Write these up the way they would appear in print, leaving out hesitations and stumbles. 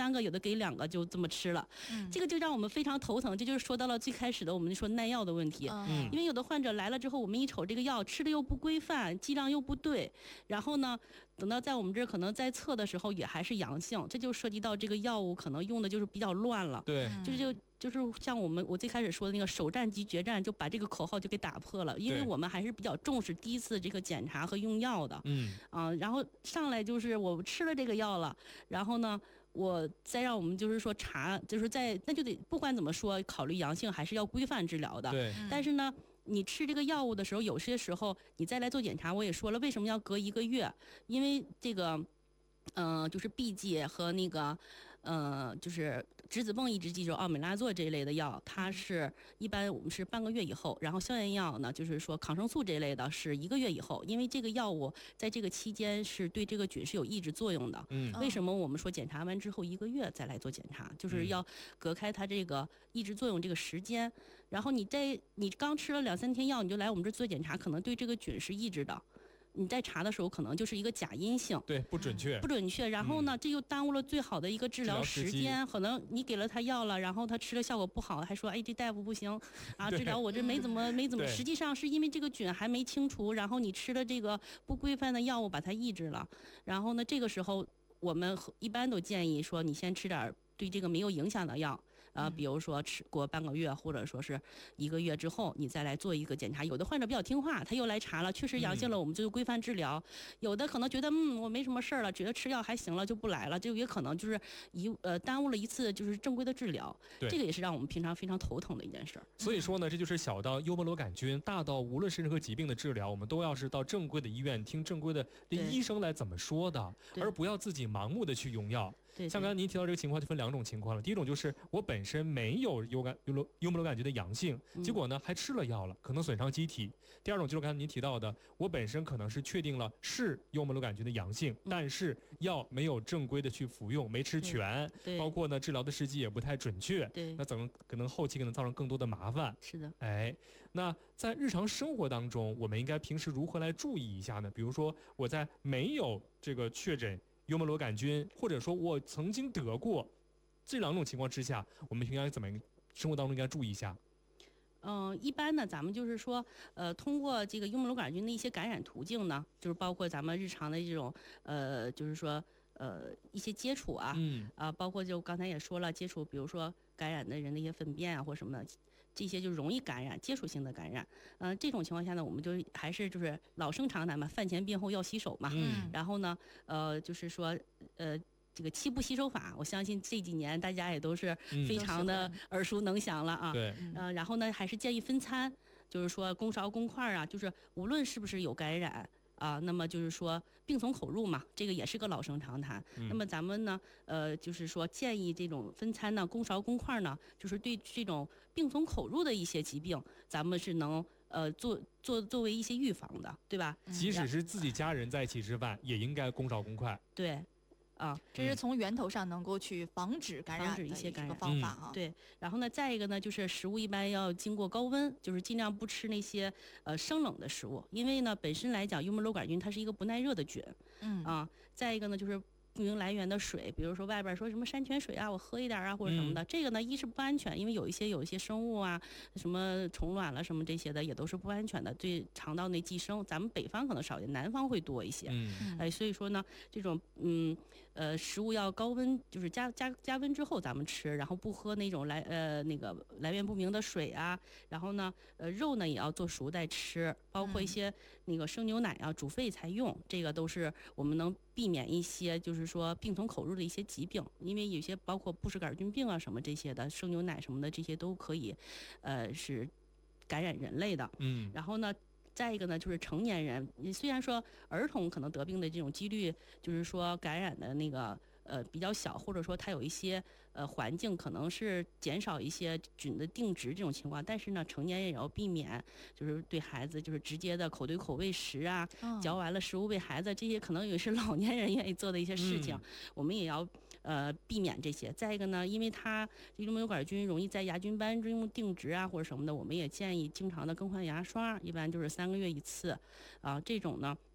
3个，有的给2个，就这么吃了。这个就让我们非常头疼，这就是说到了最开始的我们说耐药的问题。因为有的患者来了之后，我们一瞅这个药吃的又不规范，剂量又不对，然后呢，等到在我们这儿可能在测的时候也还是阳性，这就涉及到这个药物可能用的就是比较乱了。 对， 就是像我最开始说的那个首战即决战，就把这个口号就给打破了，因为我们还是比较重视第一次这个检查和用药的。然后上来就是我吃了这个药了，然后呢，我再让我们就是说查，就是那就得不管怎么说，考虑阳性还是要规范治疗的。 对， 但是呢，你吃这个药物的时候，有些时候你再来做检查，我也说了，为什么要隔1个月？因为这个。就是 B 剂和那个，就是质子泵抑制剂，就是奥美拉唑这一类的药，它是一般我们是半个月以后，然后消炎药呢，就是说抗生素这一类的是1个月以后，因为这个药物在这个期间是对这个菌是有抑制作用的。为什么我们说检查完之后1个月再来做检查，就是要隔开它这个抑制作用这个时间。然后你刚吃了2、3天药，你就来我们这做检查，可能对这个菌是抑制的。你在查的时候可能就是一个假阴性， 对，不准确。 然后呢，这又耽误了最好的一个治疗时间。可能你给了他药了，然后他吃了效果不好，还说哎这大夫不行啊，治疗我这没怎么，实际上是因为这个菌还没清除，然后你吃了这个不规范的药物把它抑制了。然后呢，这个时候我们一般都建议说，你先吃点对这个没有影响的药，比如说吃过半个月或者说是1个月之后，你再来做一个检查。有的患者比较听话，他又来查了，确实阳性了，我们就规范治疗。有的可能觉得我没什么事儿了，觉得吃药还行了就不来了，这也可能就是耽误了一次就是正规的治疗。这个也是让我们平常非常头疼的一件事儿。 所以说呢，这就是小到幽门螺杆菌，大到无论是任何疾病的治疗，我们都要是到正规的医院听正规的医生来怎么说的，而不要自己盲目的去用药。像刚才您提到这个情况就分2种情况了，第一种就是我本身没有幽门螺杆菌的阳性，结果呢还吃了药了，可能损伤机体。第二种就是刚才您提到的，我本身可能是确定了是幽门螺杆菌的阳性，但是药没有正规的去服用，没吃全，包括呢治疗的时机也不太准确，那可能后期可能造成更多的麻烦。 是的， 那在日常生活当中，我们应该平时如何来注意一下呢？比如说我在没有这个确诊幽门螺杆菌，或者说我曾经得过，这2种情况之下，我们应该怎么生活当中应该注意一下？ 一般呢，咱们就是说，通过这个幽门螺杆菌的一些感染途径呢，就是包括咱们日常的这种，就是说，一些接触啊，包括就刚才也说了，接触，比如说感染的人的一些粪便啊或什么的，这些就容易感染，接触性的感染。这种情况下呢，我们就还是就是老生常谈嘛，饭前便后要洗手嘛。然后呢，就是说，这个7不洗手法，我相信这几年大家也都是非常的耳熟能详了啊。然后呢，还是建议分餐，就是说公勺公筷啊，就是无论是不是有感染啊，那么就是说病从口入嘛，这个也是个老生常谈。那么咱们呢，就是说建议这种分餐呢，公勺公筷呢，就是对这种病从口入的一些疾病，咱们是能作为一些预防的，对吧？ 即使是自己家人在一起吃饭，也应该公勺公筷。 对。 这是从源头上能够去防止感染的一些方法哈。 对，然后呢，再一个呢，就是食物一般要经过高温，就是尽量不吃那些生冷的食物，因为呢，本身来讲，幽门螺杆菌它是一个不耐热的菌。再一个呢，就是不明来源的水，比如说外边说什么山泉水啊，我喝一点啊或者什么的，这个呢一是不安全，因为有一些生物啊，什么虫卵了什么这些的也都是不安全的，对肠道内寄生。咱们北方可能少一点，南方会多一些。所以说呢，这种食物要高温，就是加温之后咱们吃，然后不喝那种那个来源不明的水啊，然后呢肉呢也要做熟再吃，包括一些那个生牛奶啊煮沸才用，这个都是我们能避免一些就是说病从口入的一些疾病，因为有些包括布氏杆菌病啊什么这些的，生牛奶什么的这些都可以是感染人类的。然后呢再一个呢，就是成年人，虽然说儿童可能得病的这种几率，就是说感染的那个比较小，或者说它有一些环境可能是减少一些菌的定植这种情况，但是呢，成年人也要避免，就是对孩子就是直接的口对口喂食啊，嚼完了食物喂孩子，这些可能也是老年人愿意做的一些事情，我们也要避免这些。再一个呢，因为它幽门螺杆菌容易在牙菌斑中定植啊或者什么的，我们也建议经常的更换牙刷，一般就是3个月一次啊，这种呢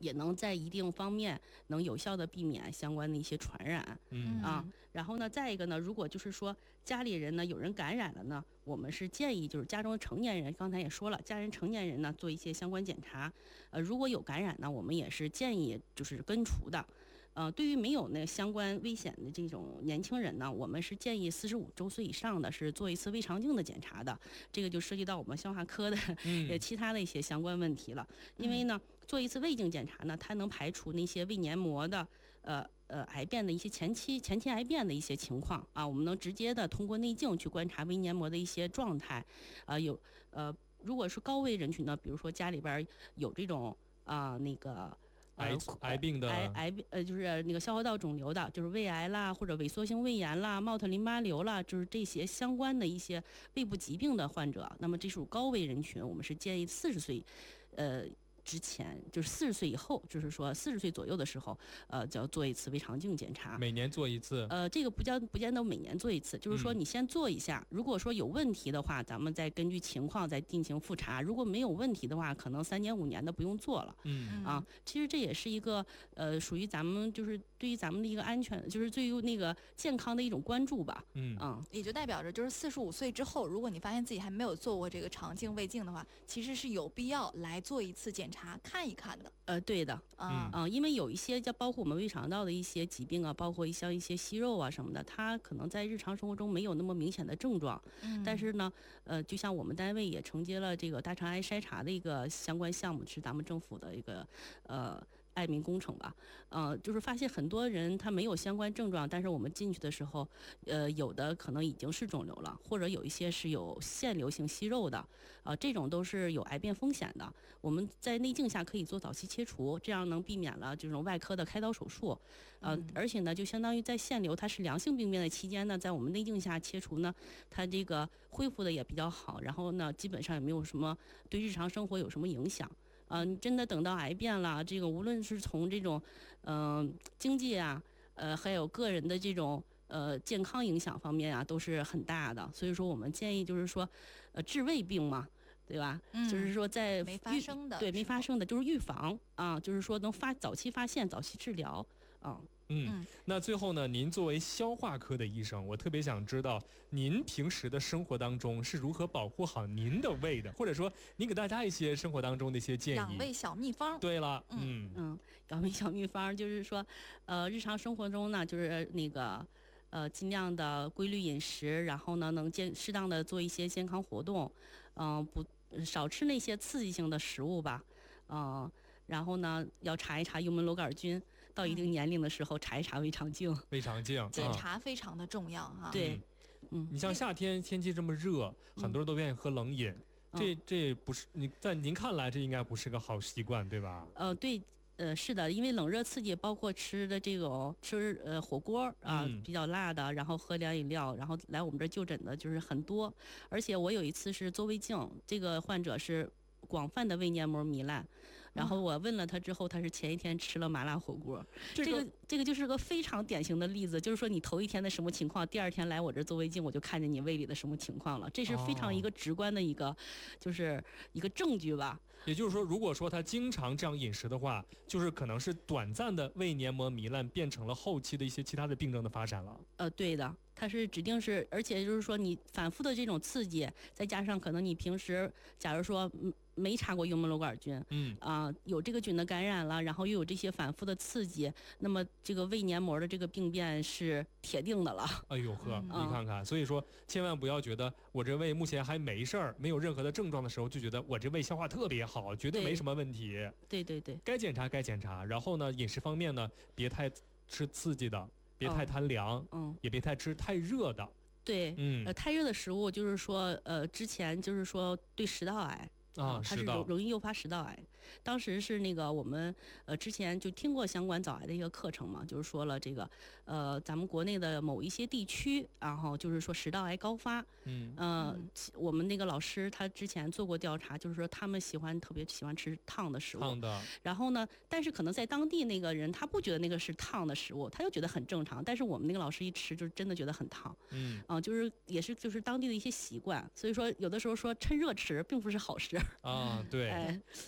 也能在一定方面能有效的避免相关的一些传染。然后呢，再一个呢，如果就是说家里人呢有人感染了呢，我们是建议就是家中的成年人，刚才也说了，家人成年人呢做一些相关检查。如果有感染呢，我们也是建议就是根除的。对于没有那相关危险的这种年轻人呢，我们是建议45周岁以上的是做一次胃肠镜的检查的。这个就涉及到我们消化科的其他的一些相关问题了。因为呢，做一次胃镜检查呢，它能排除那些胃黏膜的癌变的一些前期癌变的一些情况啊，我们能直接的通过内镜去观察胃黏膜的一些状态。如果是高危人群呢，比如说家里边有这种那个。 癌病的就是那个消化道肿瘤的，就是胃癌啦，或者萎缩性胃炎啦、茂特淋巴瘤啦，就是这些相关的一些胃部疾病的患者，那么这属高危人群，我们是建议40岁，之前就是40岁以后，就是说40岁左右的时候，就要做一次胃肠镜检查。 每年做一次？ 这个不见得每年做一次，就是说你先做一下，如果说有问题的话，咱们再根据情况再进行复查。如果没有问题的话，可能3年5年的不用做了。其实这也是一个属于咱们就是对于咱们的一个安全，就是对于那个健康的一种关注吧。 也就代表着就是45岁之后，如果你发现自己还没有做过这个肠镜、胃镜的话，其实是有必要来做一次检查。看一看的。 对的。因为有一些包括我们胃肠道的一些疾病啊，包括像一些息肉啊什么的，它可能在日常生活中没有那么明显的症状。但是呢，就像我们单位也承接了这个大肠癌筛查的一个相关项目，是咱们政府的一个爱民工程吧。就是发现很多人他没有相关症状，但是我们进去的时候，有的可能已经是肿瘤了，或者有一些是有腺瘤性息肉的，这种都是有癌变风险的。我们在内镜下可以做早期切除，这样能避免了这种外科的开刀手术。而且呢，就相当于在腺瘤它是良性病变的期间呢，在我们内镜下切除呢，它这个恢复的也比较好，然后呢，基本上也没有什么对日常生活有什么影响。你真的等到癌变了，这个无论是从这种经济啊，还有个人的这种健康影响方面啊，都是很大的。所以说我们建议就是说，治胃病嘛，对吧？就是说在没发生的， 对，没发生的就是预防啊，就是说能早期发现、早期治疗啊。 那最后呢，您作为消化科的医生，我特别想知道您平时的生活当中是如何保护好您的胃的，或者说您给大家一些生活当中的一些建议。 养胃小秘方。 对了， 养胃小秘方就是说，日常生活中呢，就是那个尽量的规律饮食，然后呢能适当的做一些健康活动，少吃那些刺激性的食物吧，然后呢要查一查幽门螺杆菌。到一定年龄的时候，查一查胃肠镜。 胃肠镜检查非常的重要哈。 对， 你像夏天天气这么热，很多人都愿意喝冷饮，这不是在您看来，这应该不是个好习惯，对吧？ 对，是的，因为冷热刺激，包括吃的这种火锅啊，比较辣的，然后喝凉饮料，然后来我们这就诊的就是很多。而且我有一次是做胃镜，这个患者是广泛的胃黏膜糜烂。然后我问了他之后，他是前一天吃了麻辣火锅。这个就是个非常典型的例子，就是说你头一天的什么情况，第二天来我这做胃镜，我就看见你胃里的什么情况了。这是非常一个直观的一个，就是一个证据吧。 也就是说，如果说他经常这样饮食的话，就是可能是短暂的胃黏膜糜烂，变成了后期的一些其他的病症的发展了。 对的。它是指定是，而且就是说你反复的这种刺激，再加上可能你平时假如说没查过幽门螺杆菌，有这个菌的感染了，然后又有这些反复的刺激，那么这个胃黏膜的这个病变是铁定的了。 哎呦呵，你看看，所以说千万不要觉得我这胃目前还没事儿，没有任何的症状的时候，就觉得我这胃消化特别好，绝对没什么问题。 对， 该检查。然后呢，饮食方面呢，别太吃刺激的。别太贪凉，也别太吃太热的。 对，太热的食物就是说，之前就是说对食道癌它是容易诱发食道癌。当时是那个我们之前就听过相关早癌的一个课程嘛，就是说了这个咱们国内的某一些地区，然后就是说食道癌高发。我们那个老师他之前做过调查，就是说他们特别喜欢吃烫的食物。 烫的。 然后呢，但是可能在当地那个人他不觉得那个是烫的食物，他就觉得很正常。但是我们那个老师一吃，就是真的觉得很烫。就是也是就是当地的一些习惯。所以说有的时候说趁热吃，并不是好事。 对，像什么热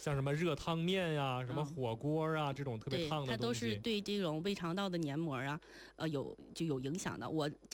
热汤面呀、什么火锅啊这种特别烫的东西， 它都是对这种胃肠道的黏膜啊，有影响的。我